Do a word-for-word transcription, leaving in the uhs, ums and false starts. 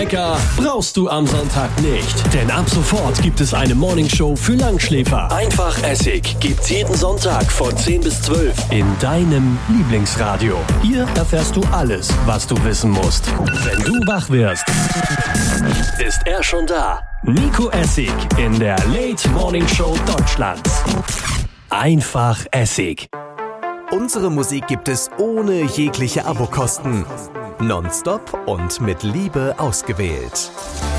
Wecker brauchst du am Sonntag nicht, denn ab sofort gibt es eine Morningshow für Langschläfer. Einfach Essig gibt's jeden Sonntag von zehn bis zwölf in deinem Lieblingsradio. Hier erfährst du alles, was du wissen musst. Wenn du wach wirst, ist er schon da. Nico Essig in der Late Morning Show Deutschlands. Einfach Essig. Unsere Musik gibt es ohne jegliche Abokosten. Nonstop und mit Liebe ausgewählt.